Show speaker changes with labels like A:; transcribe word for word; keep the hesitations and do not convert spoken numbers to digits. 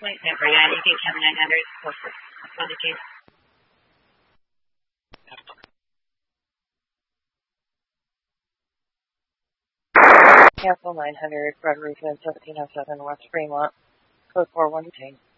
A: Point Denver, yeah, you can cover nine hundred, closest. On the case.
B: Cancel nine hundred, Red Roof, seventeen oh seven West Fremont, code four one two.